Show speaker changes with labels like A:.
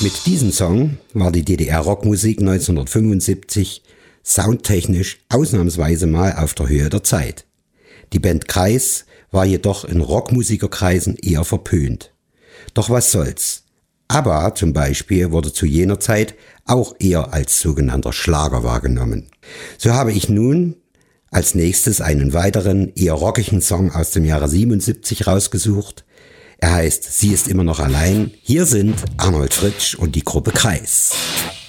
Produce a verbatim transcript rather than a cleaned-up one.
A: Mit diesem Song war die D D R-Rockmusik neunzehnhundertfünfundsiebzig soundtechnisch ausnahmsweise mal auf der Höhe der Zeit. Die Band Kreis war jedoch in Rockmusikerkreisen eher verpönt. Doch was soll's? ABBA zum Beispiel wurde zu jener Zeit auch eher als sogenannter Schlager wahrgenommen. So habe ich nun als nächstes einen weiteren, eher rockigen Song aus dem Jahre siebenundsiebzig rausgesucht. Er heißt Sie ist immer noch allein. Hier sind Arnold Fritsch und die Gruppe Kreis.